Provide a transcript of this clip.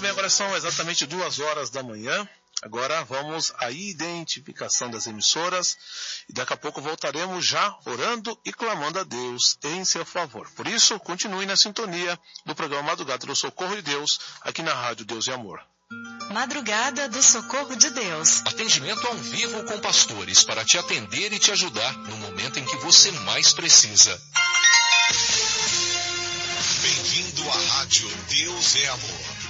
bem, agora são exatamente 2h da manhã. Agora vamos à identificação das emissoras e daqui a pouco voltaremos já orando e clamando a Deus em seu favor. Por isso, continue na sintonia do programa Madrugada do Socorro de Deus, aqui na Rádio Deus e Amor. Madrugada do Socorro de Deus. Atendimento ao vivo com pastores para te atender e te ajudar no momento em que você mais precisa. Bem-vindo à Rádio Deus é Amor.